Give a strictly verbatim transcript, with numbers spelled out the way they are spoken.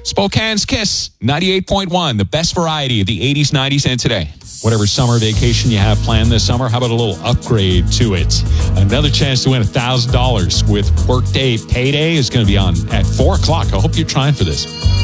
Spokane's Kiss, ninety-eight point one, the best variety of the eighties, nineties, and today. Whatever summer vacation you have planned this summer, how about a little upgrade to it? Another chance to win one thousand dollars with Workday Payday is going to be on at four o'clock. I hope you're trying for this.